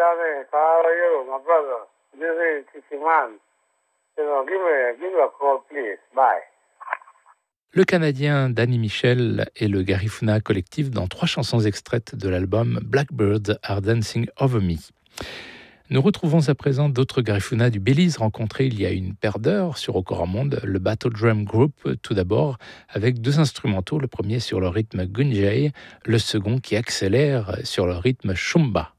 Danny, how are you, my brother? This is Chichiman. Give me a call, please. Bye. Le Canadien Danny Michel et le Garifuna Collective dans 3 chansons extraites de l'album Blackbirds Are Dancing Over Me. Nous retrouvons à présent d'autres Garifuna du Belize rencontrés il y a une paire d'heures sur Okoramonde, le Battle Drum Group tout d'abord, avec 2 instrumentaux, le premier sur le rythme Gunjay, le second qui accélère sur le rythme Shumba.